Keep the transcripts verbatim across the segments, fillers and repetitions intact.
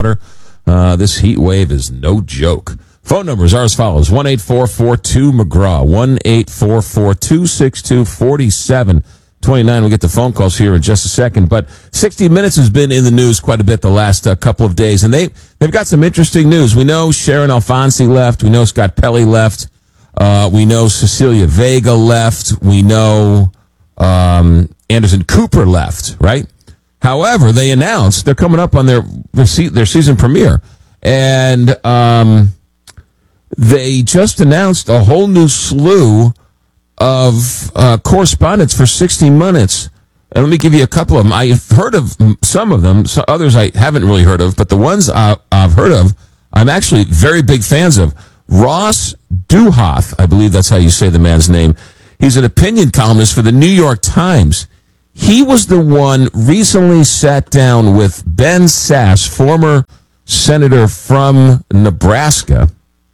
water. Uh, this heat wave is no joke. Phone numbers are as follows: one eight four four two McGraw, one eight four four two six two four seven two nine. We'll get the phone calls here in just a second. But sixty Minutes has been in the news quite a bit the last uh, couple of days, and they, they've got some interesting news. We know Sharon Alfonsi left. We know Scott Pelley left. Uh, we know Cecilia Vega left. We know um, Anderson Cooper left, right? However, they announced they're coming up on their their, se- their season premiere, and um, they just announced a whole new slew of uh, correspondents for sixty Minutes. And let me give you a couple of them. I've heard of some of them, so others I haven't really heard of, but the ones I, I've heard of, I'm actually very big fans of. Ross Douthat, I believe that's how you say the man's name. He's an opinion columnist for the New York Times. He was the one recently sat down with Ben Sasse, former senator from Nebraska,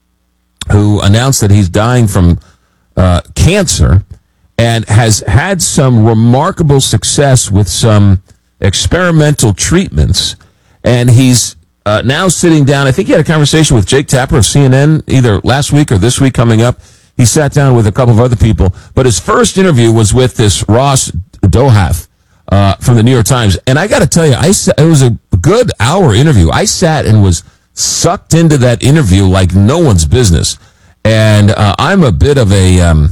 who announced that he's dying from uh, cancer and has had some remarkable success with some experimental treatments. And he's uh, now sitting down. I think he had a conversation with Jake Tapper of C N N either last week or this week coming up. He sat down with a couple of other people. But his first interview was with this Ross Douthat uh, from the New York Times. And I got to tell you, I sa- it was a good hour interview. I sat and was sucked into that interview like no one's business. And uh, I'm a bit of a, um,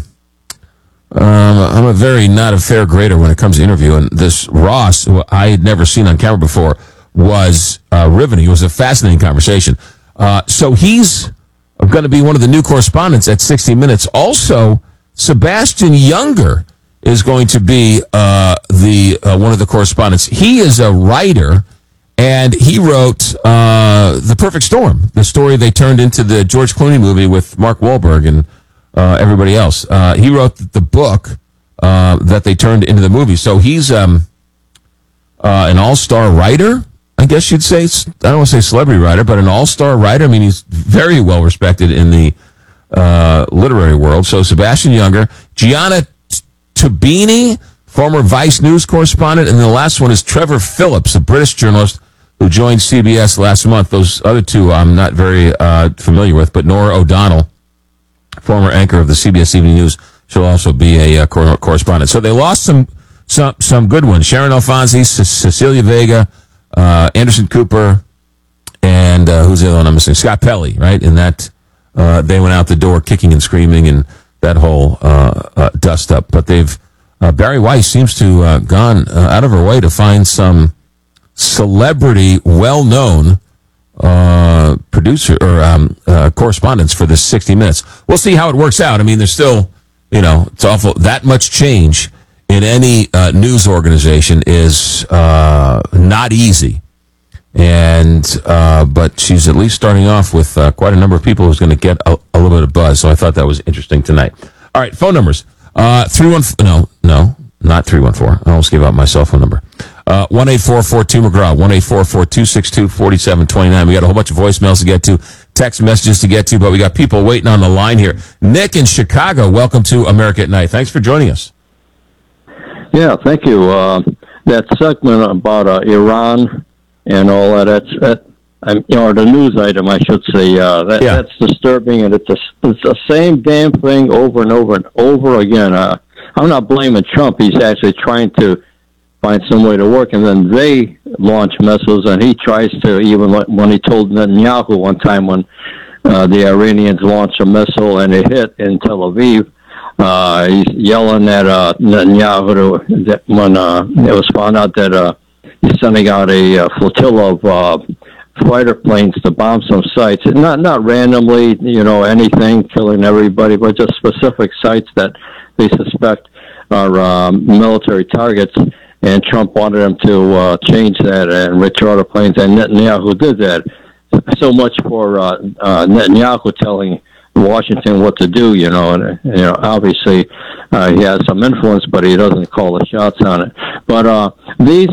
um, I'm a very not a fair grader when it comes to interviewing. This Ross, who I had never seen on camera before, was uh, riveting. It was a fascinating conversation. Uh, so he's going to be one of the new correspondents at sixty Minutes. Also, Sebastian Junger is going to be uh, the uh, one of the correspondents. He is a writer, and he wrote uh, The Perfect Storm, the story they turned into the George Clooney movie with Mark Wahlberg and uh, everybody else. Uh, he wrote the book uh, that they turned into the movie. So he's um, uh, an all-star writer, I guess you'd say. I don't want to say celebrity writer, but an all-star writer. I mean, he's very well respected in the uh, literary world. So Sebastian Junger, Gianna Tubini, former Vice News correspondent, and the last one is Trevor Phillips, a British journalist who joined C B S last month. Those other two I'm not very uh, familiar with, but Nora O'Donnell, former anchor of the C B S Evening News, she'll also be a uh, cor- correspondent. So they lost some some some good ones. Sharon Alfonsi, C- Cecilia Vega, uh, Anderson Cooper, and uh, who's the other one I'm missing? Scott Pelley, right? And that uh, they went out the door kicking and screaming and that whole uh, uh, dust up. But they've uh, Barry Weiss seems to uh, gone uh, out of her way to find some celebrity, well-known uh, producer or um, uh, correspondents for this sixty Minutes. We'll see how it works out. I mean, there's still, you know, it's awful. That much change in any uh, news organization is uh, not easy. And uh, but she's at least starting off with uh, quite a number of people who's going to get a, a little bit of buzz. So I thought that was interesting tonight. All right, phone numbers. Uh, three one no no not three one four. I almost gave out my cell phone number. Uh, one eight four four two McGraw, one eight four four two six two four seven two nine. We got a whole bunch of voicemails to get to, text messages to get to, but we got people waiting on the line here. Nick in Chicago, welcome to America at Night. Thanks for joining us. Yeah, thank you. Uh, that segment about uh, Iran and all that, that's, that, um, you know, the news item, I should say, uh, that, yeah. that's disturbing, and it's, a, it's the same damn thing over and over and over again. Uh, I'm not blaming Trump. He's actually trying to find some way to work, and then they launch missiles, and he tries to, even when he told Netanyahu one time when uh, the Iranians launched a missile and it hit in Tel Aviv, uh, he's yelling at uh, Netanyahu to, that when uh, it was found out that uh, he's sending out a, a flotilla of uh, fighter planes to bomb some sites, not not randomly, you know, anything, killing everybody, but just specific sites that they suspect are um, military targets. And Trump wanted him to uh, change that and retire the planes, and Netanyahu did that. So much for uh, uh, Netanyahu telling Washington what to do, you know, and you know, obviously uh, he has some influence, but he doesn't call the shots on it. But uh, these,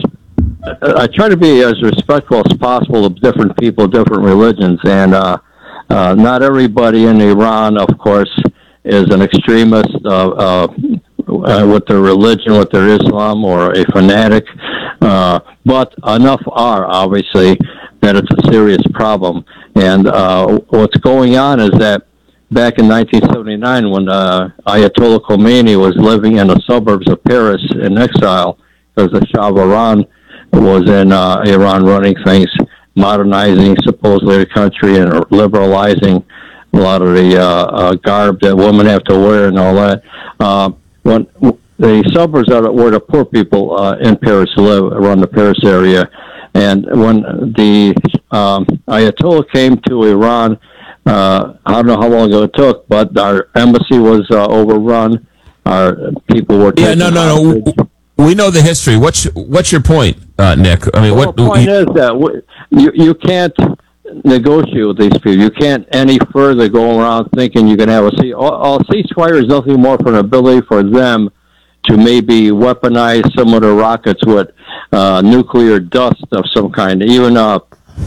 I try to be as respectful as possible of different people, different religions, and uh, uh, not everybody in Iran, of course, is an extremist uh, uh, uh, with their religion, with their Islam, or a fanatic. Uh, but enough are, obviously, that it's a serious problem. And uh, what's going on is that back in nineteen seventy-nine, when uh, Ayatollah Khomeini was living in the suburbs of Paris in exile, because the Shah of Iran was in uh, Iran running things, modernizing supposedly the country and liberalizing a lot of the uh, uh, garb that women have to wear and all that. Uh, when the suburbs are where the poor people uh, in Paris live, around the Paris area, and when the um, Ayatollah came to Iran, uh, I don't know how long ago it took, but our embassy was uh, overrun. Our people were taken yeah, no, no, no. We know the history. What's what's your point, uh, Nick? I mean, well, what the point you, is that we, you you can't negotiate with these people. You can't any further go around thinking you can have a ceasefire. A ceasefire is nothing more for an ability for them to maybe weaponize some of the rockets with uh, nuclear dust of some kind. Even uh,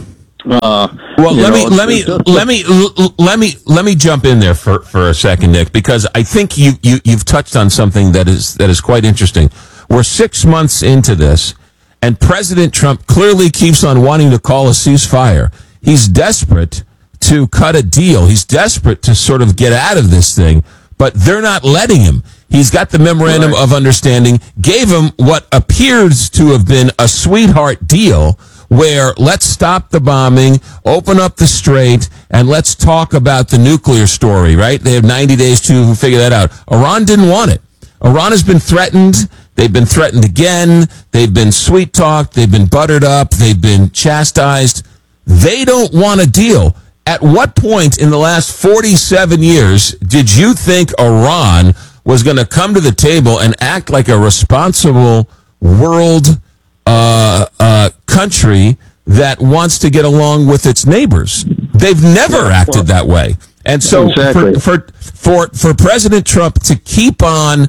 uh well, let know, me let me let me let me let me jump in there for for a second, Nick, because I think you you you've touched on something that is that is quite interesting. We're six months into this, and President Trump clearly keeps on wanting to call a ceasefire. He's desperate to cut a deal. He's desperate to sort of get out of this thing, but they're not letting him. He's got the memorandum right. of understanding, gave him what appears to have been a sweetheart deal where let's stop the bombing, open up the strait, and let's talk about the nuclear story, right? They have ninety days to figure that out. Iran didn't want it. Iran has been threatened. They've been threatened again. They've been sweet-talked. They've been buttered up. They've been chastised. They don't want a deal. At what point in the last forty-seven years did you think Iran was going to come to the table and act like a responsible world uh, uh, country that wants to get along with its neighbors? They've never yeah, acted well, that way. And so exactly. for, for, for, for President Trump to keep on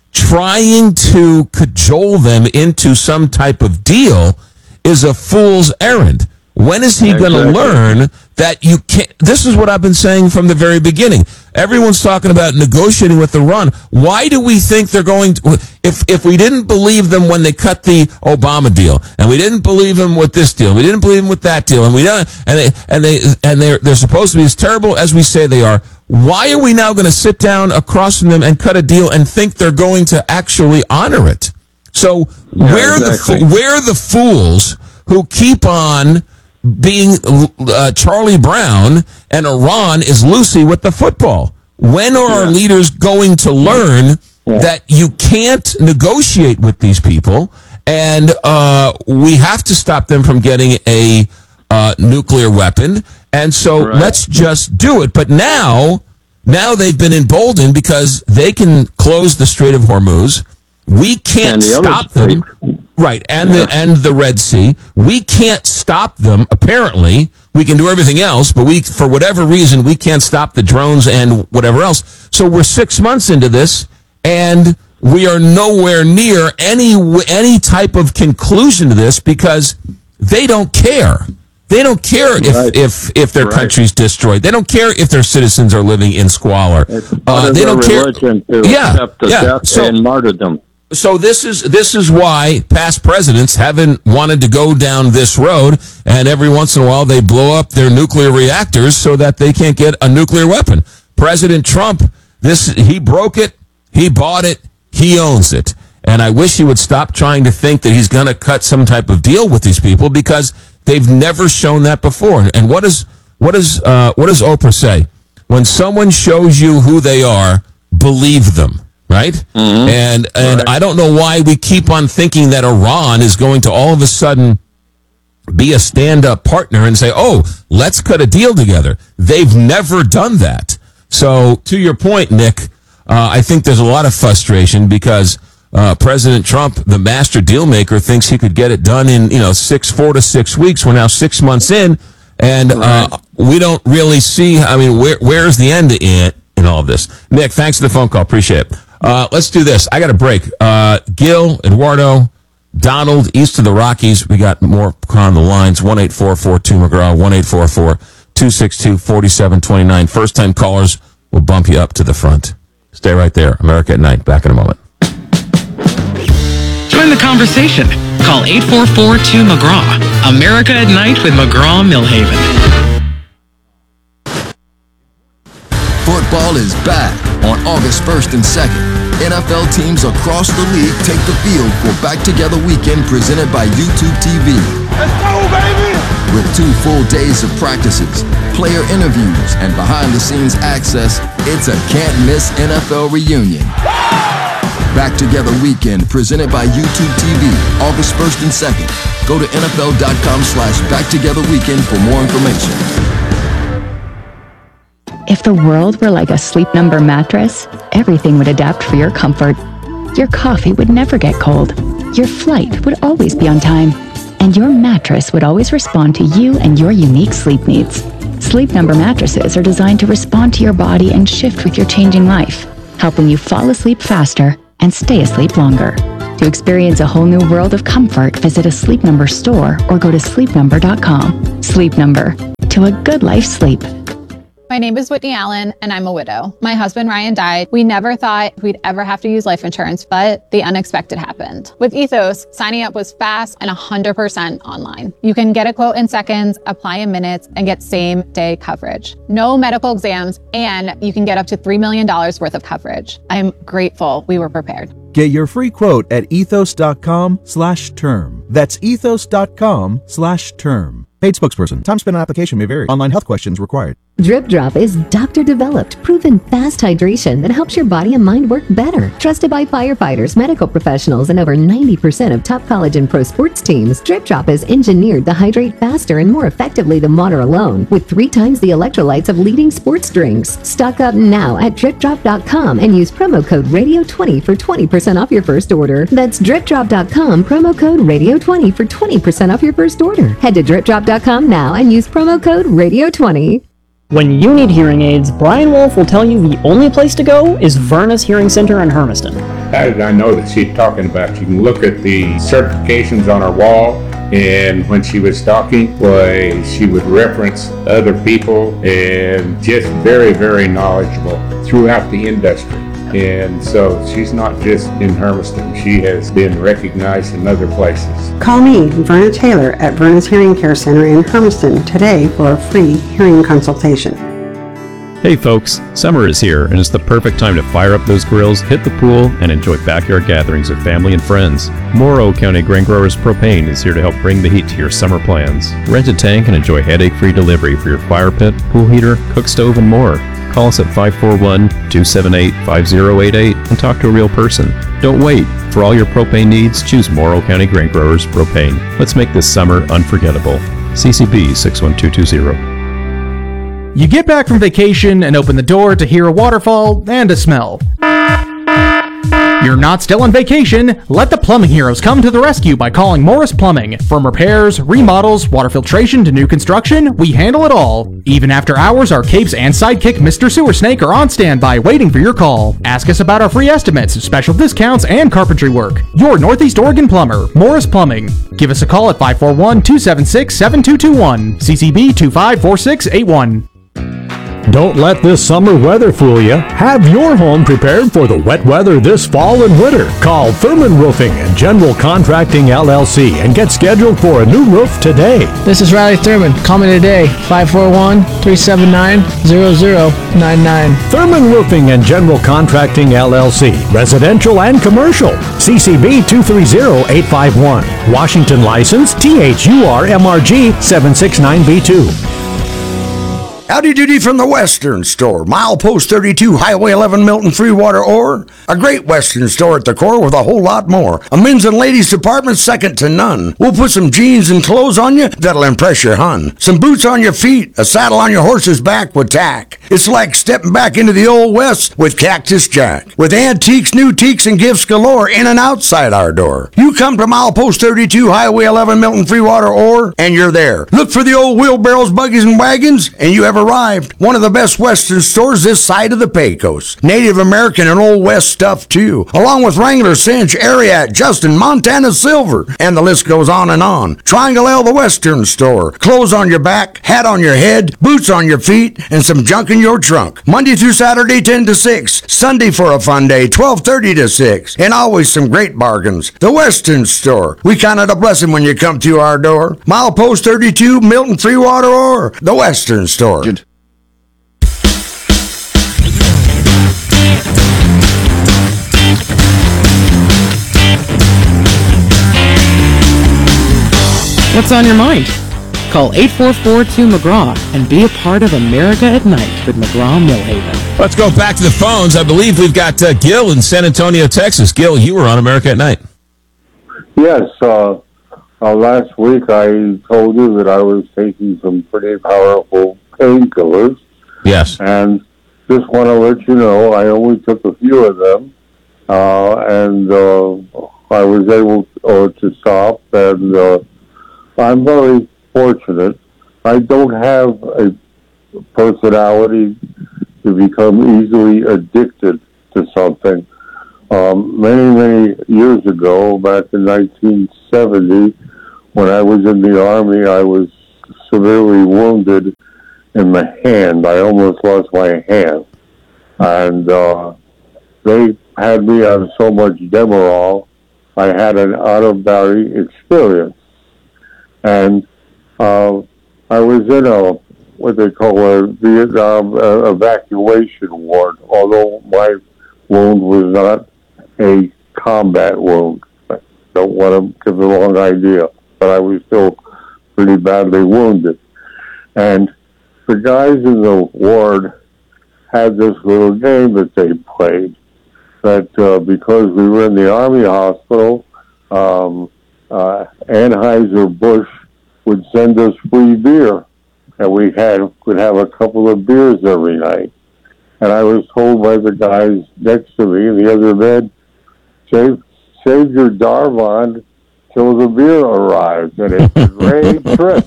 trying to cajole them into some type of deal is a fool's errand. When is he exactly. going to learn that you can't? This is what I've been saying from the very beginning. Everyone's talking about negotiating with Iran. Why do we think they're going to, if, if we didn't believe them when they cut the Obama deal, and we didn't believe them with this deal, we didn't believe them with that deal, and we don't, and they, and they, and they're, they're supposed to be as terrible as we say they are. Why are we now going to sit down across from them and cut a deal and think they're going to actually honor it? So yeah, where exactly. the, where are the fools who keep on being uh, Charlie Brown and Iran is Lucy with the football? When are yeah. our leaders going to learn yeah. that you can't negotiate with these people, and uh, we have to stop them from getting a uh, nuclear weapon, and so right. let's just do it. But now, now they've been emboldened because they can close the Strait of Hormuz. We can't the stop them. Right, and yeah. the and the Red Sea. We can't stop them, apparently. We can do everything else, but we, for whatever reason, we can't stop the drones and whatever else. So we're six months into this, and we are nowhere near any any type of conclusion to this because they don't care. They don't care if, right. if, if their right. country's destroyed. They don't care if their citizens are living in squalor. Uh, they don't care. To yeah, accept the yeah. death So, and martyrdom. So this is this is why past presidents haven't wanted to go down this road, and every once in a while they blow up their nuclear reactors so that they can't get a nuclear weapon. President Trump, this he broke it, he bought it, he owns it. And I wish he would stop trying to think that he's going to cut some type of deal with these people because they've never shown that before. And what does what does uh, what does Oprah say? When someone shows you who they are, believe them. Right? Mm-hmm. And and right. I don't know why we keep on thinking that Iran is going to all of a sudden be a stand-up partner and say, oh, let's cut a deal together. They've never done that. So to your point, Nick, uh, I think there's a lot of frustration because uh, President Trump, the master deal maker, thinks he could get it done in, you know, six, four to six weeks. We're now six months in, and uh, right. we don't really see, I mean, where where's the end in, in all of this? Nick, thanks for the phone call. Appreciate it. Uh, let's do this. I got a break. Uh, Gil, Eduardo, Donald, east of the Rockies. We got more on the lines. one eight four four two McGraw, one eight four four two six two four seven two nine. First-time callers will bump you up to the front. Stay right there. America at Night. Back in a moment. Join the conversation. Call eight four four, two, M C G R A W. America at Night with McGraw-Millhaven. Football is back on August first and second. N F L teams across the league take the field for Back Together Weekend presented by YouTube T V. Let's go, baby! With two full days of practices, player interviews, and behind-the-scenes access, it's a can't-miss N F L reunion. Back Together Weekend presented by YouTube T V, August first and second. Go to N F L dot com slash Back Together Weekend for more information. If the world were like a Sleep Number mattress, everything would adapt for your comfort. Your coffee would never get cold. Your flight would always be on time. And your mattress would always respond to you and your unique sleep needs. Sleep Number mattresses are designed to respond to your body and shift with your changing life, helping you fall asleep faster and stay asleep longer. To experience a whole new world of comfort, visit a Sleep Number store or go to sleep number dot com. Sleep Number. To a good life sleep. My name is Whitney Allen, and I'm a widow. My husband, Ryan, died. We never thought we'd ever have to use life insurance, but the unexpected happened. With Ethos, signing up was fast and one hundred percent online. You can get a quote in seconds, apply in minutes, and get same-day coverage. No medical exams, and you can get up to three million dollars worth of coverage. I'm grateful we were prepared. Get your free quote at ethos dot com slash term. That's ethos dot com slash term. Paid spokesperson. Time spent on application may vary. Online health questions required. Drip Drop is doctor-developed, proven fast hydration that helps your body and mind work better. Trusted by firefighters, medical professionals, and over ninety percent of top college and pro sports teams, Drip Drop is engineered to hydrate faster and more effectively than water alone, with three times the electrolytes of leading sports drinks. Stock up now at drip drop dot com and use promo code radio twenty for twenty percent off your first order. That's drip drop dot com, promo code radio twenty for twenty percent off your first order. Head to drip drop dot com now and use promo code radio twenty. When you need hearing aids, Brian Wolf will tell you the only place to go is Verna's Hearing Center in Hermiston. How did I know that she's talking about? You can look at the certifications on her wall, and when she was talking, boy, she would reference other people and just very, very knowledgeable throughout the industry. And so she's not just in Hermiston, she has been recognized in other places. Call me, Verna Taylor, at Verna's Hearing Care Center in Hermiston today for a free hearing consultation. Hey folks, summer is here and it's the perfect time to fire up those grills, hit the pool, and enjoy backyard gatherings with family and friends. Morrow County Grain Growers Propane is here to help bring the heat to your summer plans. Rent a tank and enjoy headache-free delivery for your fire pit, pool heater, cook stove, and more. Call us at five four one, two seven eight, five zero eight eight and talk to a real person. Don't wait. For all your propane needs, choose Morrow County Grain Growers Propane. Let's make this summer unforgettable. C C B six one two two zero. You get back from vacation and open the door to hear a waterfall and a smell. You're not still on vacation. Let the plumbing heroes come to the rescue by calling Morris Plumbing. From repairs, remodels, water filtration to new construction, we handle it all. Even after hours, our capes and sidekick Mister Sewer Snake are on standby waiting for your call. Ask us about our free estimates, special discounts, and carpentry work. Your Northeast Oregon plumber, Morris Plumbing. Give us a call at five four one, two seven six, seven two two one. C C B two five four six eight one. Don't let this summer weather fool you. Have your home prepared for the wet weather this fall and winter. Call Thurman Roofing and General Contracting L L C and get scheduled for a new roof today. This is Riley Thurman. Call me today, five four one, three seven nine, zero zero nine nine. Thurman Roofing and General Contracting L L C. Residential and commercial. C C B two three zero eight five one. Washington license T H U R M R G seven six nine B two. Howdy doody from the Western Store, Milepost thirty-two, Highway eleven, Milton, Freewater, or a great Western store at the core with a whole lot more. A men's and ladies department second to none. We'll put some jeans and clothes on you that'll impress your hun. Some boots on your feet, a saddle on your horse's back with tack. It's like stepping back into the old West with Cactus Jack. With antiques, new teaks, and gifts galore in and outside our door. You come to Milepost thirty-two, Highway eleven, Milton, Freewater, or, and you're there. Look for the old wheelbarrows, buggies, and wagons, and you have have arrived. One of the best Western stores this side of the Pecos. Native American and Old West stuff too, along with Wrangler, Cinch, Ariat, Justin, Montana Silver, and the list goes on and on. Triangle L, the Western store. Clothes on your back, hat on your head, boots on your feet, and some junk in your trunk. Monday through Saturday, ten to six. Sunday for a fun day, twelve thirty to six. And always some great bargains. The Western store. We count it a blessing when you come through our door. Milepost thirty-two, Milton Free Water or the Western store. What's on your mind? Call eight four four two McGraw and be a part of America at Night with McGraw-Millhaven. Let's go back to the phones. I believe we've got uh, Gil in San Antonio, Texas. Gil, you were on America at Night. Yes. Uh, uh, last week I told you that I was taking some pretty powerful painkillers. Yes. And just want to let you know I only took a few of them, uh, and uh, I was able uh, to stop, and uh, I'm very fortunate. I don't have a personality to become easily addicted to something. Um, many, many years ago, back in nineteen seventy, when I was in the Army, I was severely wounded in my hand. I almost lost my hand. And uh, they had me on so much Demerol, I had an out-of-body experience. And uh, I was in a, what they call a Vietnam uh, evacuation ward, although my wound was not a combat wound. I don't want to give the wrong idea, but I was still pretty badly wounded. And the guys in the ward had this little game that they played, that uh, because we were in the Army hospital, um, uh, Anheuser-Busch would send us free beer, and we had would have a couple of beers every night. And I was told by the guys next to me in the other bed, save, save your Darvon till the beer arrives, and it's a great trip.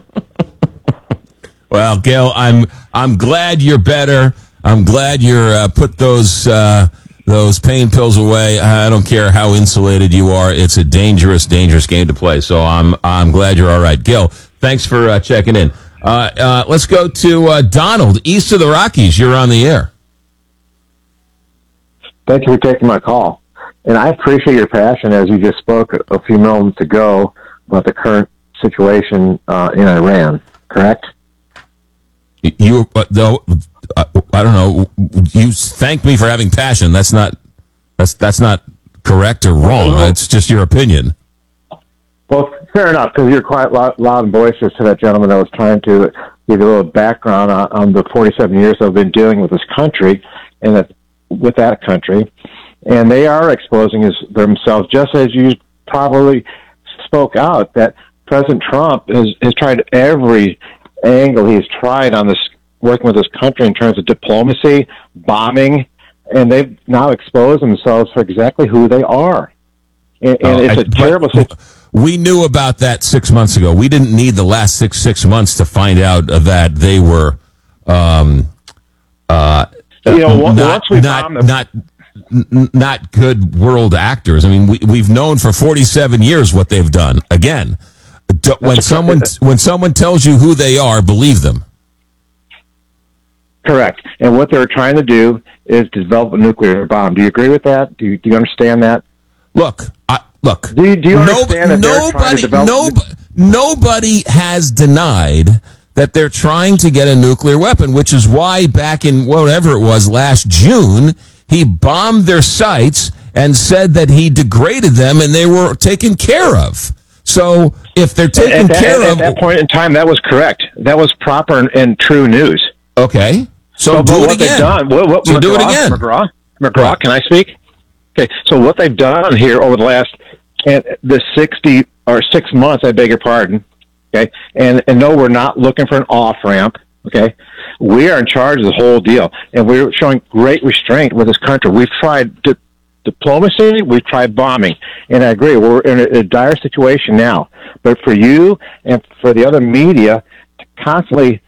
Well, Gil, I'm I'm glad you're better. I'm glad you're uh, put those uh, those pain pills away. I don't care how insulated you are. It's a dangerous, dangerous game to play. So I'm I'm glad you're all right. Gil, thanks for uh, checking in. Uh, uh, let's go to uh, Donald, east of the Rockies. You're on the air. Thank you for taking my call. And I appreciate your passion, as you just spoke a few moments ago, about the current situation uh, in Iran, correct? You, uh, though, uh, I don't know. You thank me for having passion. That's not, that's that's not correct or wrong. It's just your opinion. Well, fair enough, because you're quite loud, loud and boisterous to that gentleman that was trying to give you a little background on, on the forty-seven years I've been dealing with this country and that, with that country. And they are exposing his, themselves, just as you probably spoke out, that President Trump has, has tried every angle he's tried on this, working with this country in terms of diplomacy, bombing, and they've now exposed themselves for exactly who they are. And, and Oh, it's I- a terrible situation. We knew about that six months ago. We didn't need the last six six months to find out that they were, um, uh, You know, not, once we not, bomb them- not, n- not good world actors. I mean, we, we've known for forty-seven years what they've done. Again, d- when someone when someone tells you who they are, believe them. Correct. And what they're trying to do is develop a nuclear bomb. Do you agree with that? Do you, do you understand that? Look, I, look. Do you, do you Nob- understand that they're trying to nobody, develop? nob- nobody has denied that they're trying to get a nuclear weapon, which is why back in whatever it was last June, he bombed their sites and said that he degraded them and they were taken care of. So if they're taken at that, care at of, that point in time, that was correct. That was proper and, and true news. Okay, so but do it what again. They've done, what, what, So McGraw, do it again. McGraw, McGraw, can I speak? Okay, so what they've done here over the last and the sixty or six months, I beg your pardon. Okay, and and no, we're not looking for an off ramp. Okay, we are in charge of the whole deal, and we're showing great restraint with this country. We've tried di- diplomacy, we've tried bombing, and I agree, we're in a, a dire situation now. But for you and for the other media to constantly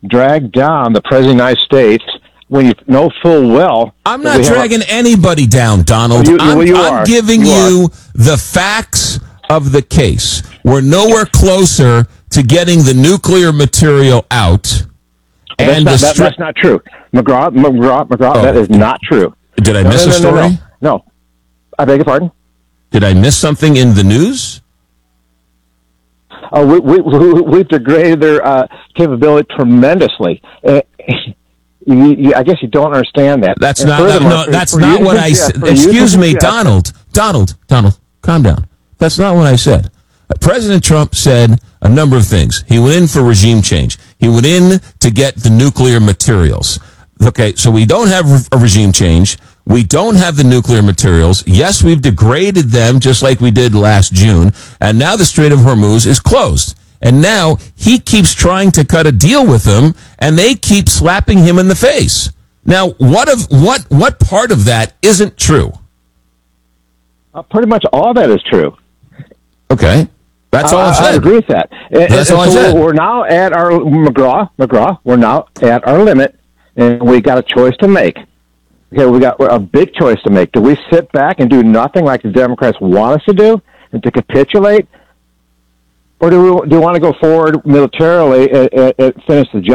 drag down the President of the United States when you know full well... I'm not dragging a, anybody down, Donald. You, I'm, well, you I'm are. giving you, you the facts of the case. We're nowhere closer to getting the nuclear material out. That's, and not, the that, stri- that's not true. McGraw, McGraw, McGraw, oh. that is not true. Did I no, miss no, a no, story? No, no, no. I beg your pardon? Did I miss something in the news? Oh, we, we, we, we've degraded their uh, capability tremendously. Uh, you, you, I guess you don't understand that. That's and not. No, no, that's not what I said. Excuse me, Donald. Donald. Donald. Calm down. That's not what I said. President Trump said a number of things. He went in for regime change. He went in to get the nuclear materials. Okay, so we don't have a regime change. We don't have the nuclear materials. Yes, we've degraded them just like we did last June. And now the Strait of Hormuz is closed. And now he keeps trying to cut a deal with them, and they keep slapping him in the face. Now, what of what what part of that isn't true? Uh, pretty much all that is true. Okay. That's all I, I said. I agree with that. And, That's and all so I said. We're now at our, McGraw, McGraw, we're now at our limit, and we got a choice to make. Okay, we got a big choice to make. Do we sit back and do nothing like the Democrats want us to do and to capitulate? Or do we, do we want to go forward militarily and, and, and finish the job?